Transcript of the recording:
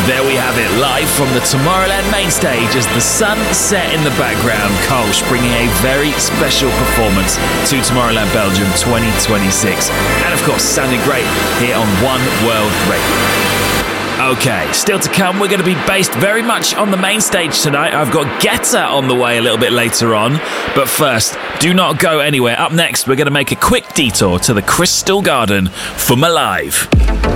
There we have it, live from the Tomorrowland main stage as the sun set in the background. Kolsch bringing a very special performance to Tomorrowland Belgium 2026. And of course, sounding great here on One World Radio. Okay, still to come, we're going to be based very much on the main stage tonight. I've got Guetta on the way a little bit later on. But first, do not go anywhere. Up next, we're going to make a quick detour to the Crystal Garden for Alive.